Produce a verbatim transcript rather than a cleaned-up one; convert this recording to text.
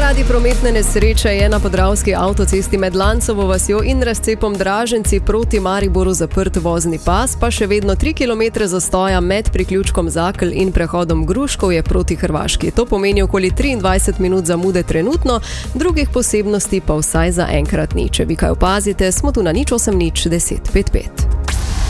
Zaradi prometne nesreče je na podravski avtocesti med Lancovo vasjo in razcepom Draženci proti Mariboru zaprt vozni pas, pa še vedno tri kilometre zastoja med priključkom Zakl in prehodom Gruškovje proti Hrvaški. To pomeni okoli triindvajset minut zamude trenutno, drugih posebnosti pa vsaj za enkrat ni. Če vi kaj opazite, smo tu na nič osem nič deset pet pet.